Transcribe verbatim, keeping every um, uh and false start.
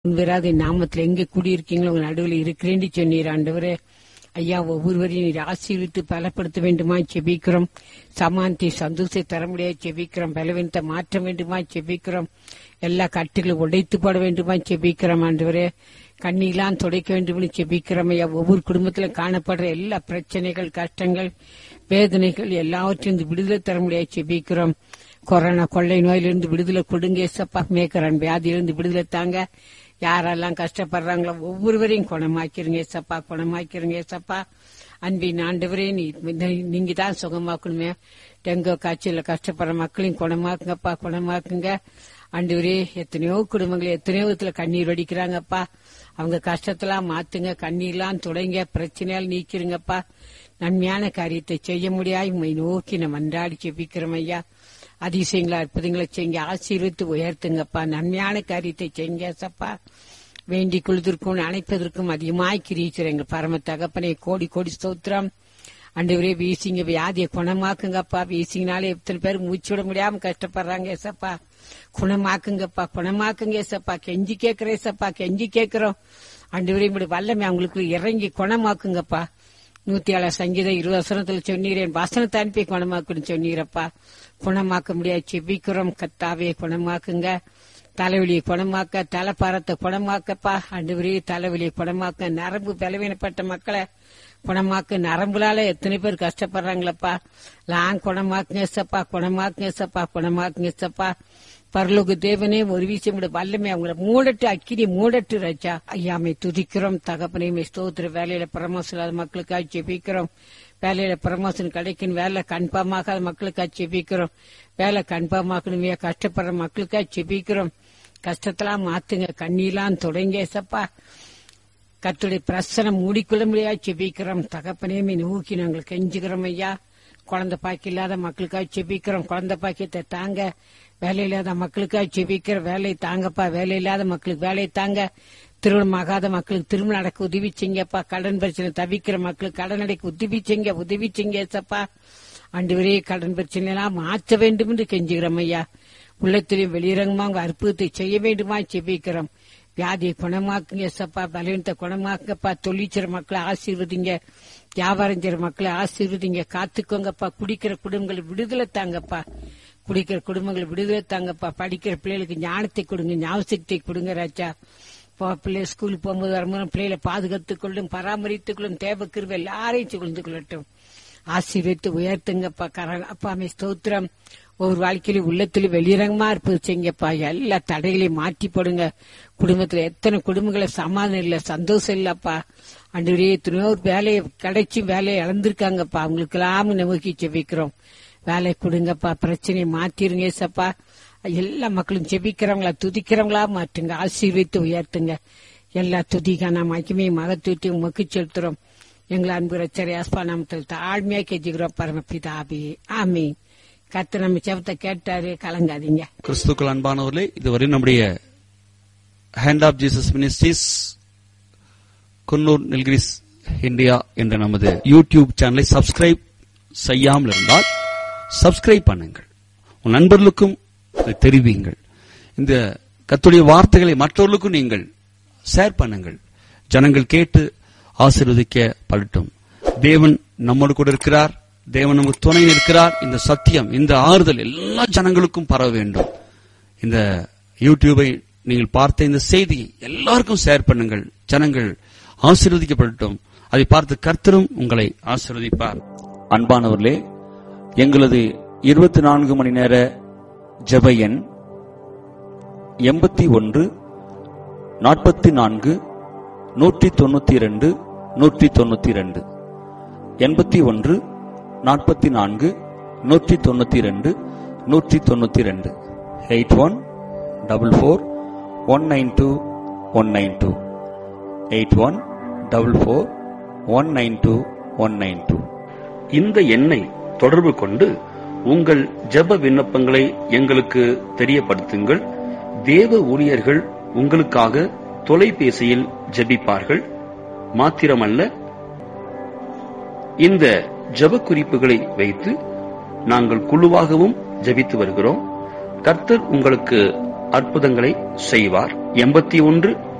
முன்வராத நாமத்துல எங்க கூடியிருக்கீங்களோ உங்க நடுவில் இருக்கிறேன்னு சொன்னீர் ஆண்டவரே. ஐயா, ஒவ்வொருவரையும் நீர் ஆசீர்வித்து பலப்படுத்த வேண்டுமா செபிக்கிறோம். சமாந்தி சந்தோஷத்தை தர முடியாது செபிக்கிறோம். பலவீனத்தை மாற்ற வேண்டுமா செபிக்கிறோம். எல்லா கட்டுகளும் உடைத்து போட வேண்டுமா செபிக்கிறோம் ஆண்டவரே. கண்ணீலாம் துடைக்க வேண்டும் செபிக்கிறோம் ஐயா. ஒவ்வொரு குடும்பத்திலும் காணப்படுற எல்லா பிரச்சனைகள், கஷ்டங்கள், வேதனைகள் எல்லாவற்றையும் விடுதலை தர முடியாது செபிக்கிறோம். கொரோனா கொள்ளை நோயிலிருந்து விடுதலை கொடுங்க ஏசப்பா. மேக்கரன் வியாதியிலிருந்து விடுதலை தாங்க. யாரெல்லாம் கஷ்டப்படுறாங்களோ ஒவ்வொருவரையும் குணமாக்கிறீங்க ஏசப்பா, குணமாக்கிறீங்க ஏசப்பா. அன்பின் ஆண்டவரே, நீங்க தான் சுகமாக்கணுமே. டெங்கு காய்ச்சல கஷ்டப்படுற மக்களையும் குணமாக்குங்கப்பா, குணமாக்குங்க ஆண்டவரே. எத்தனையோ குடும்பங்கள் எத்தனையோ விதத்துல கண்ணீர் வடிக்கிறாங்கப்பா. அவங்க கஷ்டத்தெல்லாம் மாத்துங்க, கண்ணீர்லாம் தொடங்க, பிரச்சனையால் நீக்கிறீங்கப்பா. நன்மையான காரியத்தை செய்ய முடியாது உண்மை நோக்கி நம்ம அன்றாடி செபிக்கிறோம் ஐயா. அதிசயங்களா அற்புதங்களை செய்ய ஆசீர்வித்து உயர்த்துங்கப்பா. நன்மையான காரியத்தை செய்யுங்க சப்பா. வேண்டிக் கொள்வதற்கும் அணைப்பதற்கும் அதிகமாய் கிரீச்சர் எங்கள் பரம தகப்பனை கோடி கோடி ஸ்தோத்திரம். ஆண்டவரே, வீசிங்க வியாதியை குணமாக்குங்கப்பா. வீசிங்கனாலே எத்தனை பேர் மூச்சு விட முடியாம கஷ்டப்படுறாங்க ஏசப்பா. குணமாக்குங்கப்பா, குணமாக்குங்க ஏசப்பா. கெஞ்சி கேட்கிறேன் ஏசப்பா, கெஞ்சி கேட்கிறோம் ஆண்டவரே. இப்படி வல்லமை அவங்களுக்கு இறங்கி குணமாக்குங்கப்பா. நூத்தி ஏழு சங்கீதம் இருபது வசனத்துல சொன்னீரேன், வசனத்தை அனுப்பி குணமாக்குன்னு சொன்னீரப்பா. குணமாக்க முடியாது செபிக்கிறோம் கத்தாவே, குணமாக்குங்க. தலைவலியை குணமாக்க, தலைப்பாரத்தை குணமாக்கப்பா ஆண்டவரே. தலைவலியை குணமாக்க, நரம்பு பலவீனப்பட்ட மக்களை குணமாக்கு. நரம்புலால எத்தனை பேர் கஷ்டப்படுறாங்களப்பா. லாங் குணமாக்குங்க சப்பா, குணமாக்குங்க சப்பா, குணமாக்குங்க சப்பா. பரலோக தேவனே, ஒரு விஷயம் வல்லமை அவங்கள மூடட்டு, அக்கினி மூடட்டு ராஜா. ஐயாமை துதிக்கிறோம் தகப்பனையுமே ஸ்தோத்திர. வேலையில பிரமோஷன் இல்லாத மக்களுக்காக ஜெபிக்கிறோம். வேலையில பிரமோஷன் கிடைக்கணும், வேலை கன்ஃபார்மாகாத மக்களுக்காக ஜெபிக்கிறோம். வேலை கன்ஃபார்மாக்கணுமே கஷ்டப்படுற மக்களுக்காக ஜெபிக்கிறோம். கஷ்டத்தெல்லாம் மாத்துங்க, கண்ணீலாம் தொடங்க சப்பா. கர்த்தருடைய பிரசனம் மூடிக்கொள்ள முடியாது செபிக்கிறோம் தகப்பனையுமே நோக்கி நாங்கள் கெஞ்சுக்கிறோம் ஐயா. குழந்தை பாக்கி இல்லாத மக்களுக்காக செபிக்கிறோம். குழந்தை பாக்கியத்தை தாங்க. வேலை இல்லாத மக்களுக்காக செபிக்கிற வேலை தாங்கப்பா. வேலை இல்லாத மக்களுக்கு வேலை தாங்க. திருமணம் ஆகாத மக்களுக்கு திருமணம் நடக்க உதவி செய்யப்பா. கடன் பிரச்சனை தவிக்கிற மக்களுக்கு கடன் அடைக்க உதவி செய்ய உதவி செய்ய சப்பா. ஆண்டவரே, கடன் பிரச்சனை எல்லாம் மாற்ற வேண்டும் என்று கெஞ்சுகிறோம் ஐயா. உள்ளத்திலையும் வெளியிறங்கமாக அற்புதத்தை செய்ய வேண்டுமா செபிக்கிறோம். வியாதியை குணமாக்குங்க சப்பா. பலவீனத்தை குணமாக்குங்கப்பா. தொழிற்சிற மக்களை ஆசீர்வதிங்க. வியாபாரம் செய்யற மக்களை ஆசீர்வதிங்க. காத்துக்கோங்கப்பா. குடிக்கிற குடும்பங்களை விடுதலை தாங்கப்பா. குடிக்கிற குடும்பங்களை விடுதலை தாங்கப்பா. படிக்கிற பிள்ளைகளுக்கு ஞானத்தை கொடுங்க, ஞாபகத்தை கொடுங்க ராஜா. பிள்ளை ஸ்கூலுக்கு போகும்போது வரும்போது பிள்ளைகளை பாதுகாத்துக் கொள்ளும், பராமரித்துக் கொள்ளும். தேவ கிருபை எல்லாரையும் சுகழ்ந்து கொள்ளட்டும். ஆசீர்வித்து உயர்த்துங்கப்பா. அப்பாமே ஸ்தோத்திரம். ஒவ்வொரு வாழ்க்கையிலும் உள்ளத்திலும் வெளியிறங்கமா இருப்பது செய்யுங்கப்பா. எல்லா தடைகளையும் மாற்றி போடுங்க. குடும்பத்துல எத்தனை குடும்பங்களை சமாதானம் இல்ல, சந்தோஷம் இல்லப்பா. ஆண்டவரே, எத்தனையோ வேலையை கிடைச்சி வேலையை இழந்திருக்காங்கப்பா. அவங்களுக்கு எல்லாம் நோக்கி செபிக்கிறோம். வேலை கொடுங்கப்பா. பிரச்சனையை மாத்திருங்க ஏசப்பா. எல்லா மக்களும் செபிக்கிறவங்களா துதிக்கிறவங்களா மாற்றுங்க. ஆசீர்வித்து உயர்த்துங்க. எல்லா துதிக்கான மகிமையை மகத்துவத்தையும் உமக்கு செலுத்துறோம். எங்களை அன்பு ரட்சகர் இயேசுவின் நாமத்தில் தாழ்மையா கெஞ்சுகிறோம் பரமபிதாவே, ஆமென். கர்த்தர் நம்ம ஜெபத்தை கேட்டாரு, கலங்காதீங்க. கிறிஸ்துக்கள் அன்பானவர்களே, இதுவரை நம்முடைய hand of Jesus ministries Coonoor Nilgiris India என்ற நமது யூடியூப் சேனலை சப்ஸ்கிரைப் செய்யாமல் இருந்தால் சப்ஸ்கிரைப் பண்ணுங்கள். உன் நண்பர்களுக்கும் தெரிவிங்கள். இந்த கர்த்தருடைய வார்த்தைகளை மற்றவர்களுக்கும் நீங்கள் ஷேர் பண்ணுங்கள். ஜனங்கள் கேட்டு ஆசீர்வதிக்கப்படட்டும். தேவன் நம்மோடு கூட இருக்கிறார். தேவன் நமக்கு துணை நிற்கிறார். இந்த சத்தியம், இந்த ஆறுதல் எல்லா ஜனங்களுக்கும் பரவ வேண்டும். இந்த யூடியூபை நீங்கள் பார்த்த இந்த செய்தியை எல்லாருக்கும் ஷேர் பண்ணுங்கள். ஜனங்கள் ஆசீர்வதிக்கப்படட்டும். அதை பார்த்து கர்த்தரும் உங்களை ஆசீர்வதிப்பார். அன்பானவர்களே, எங்களது இருபத்தி நான்கு மணி நேர ஜெப எண் எண்பத்தி ஒன்று நாற்பத்தி நான்கு நூற்றி தொண்ணூத்தி இரண்டு நூற்றி தொண்ணூத்தி இரண்டு எண்பத்தி ஒன்று நாற்பத்தி நான்கு நூற்றி தொண்ணூத்தி இரண்டு நூற்றி தொண்ணூத்தி இரண்டு eight one double four one nine two one nine two eight one double four one nine two one nine two. இந்த எண்ணை தொடர்பு கொண்டு உங்கள் ஜெப விண்ணப்பங்களை எங்களுக்கு தெரியப்படுத்துங்கள். தேவ ஊழியர்கள் உங்களுக்காக தொலைபேசியில் ஜெபிப்பார்கள். மாத்திரமல்ல, இந்த ஜெப குறிப்புகளை வைத்து நாங்கள் குழுவாகவும் ஜெபித்து வருகிறோம். கர்த்தர் உங்களுக்கு அற்புதங்களை செய்வார். எண்பத்தி ஒன்று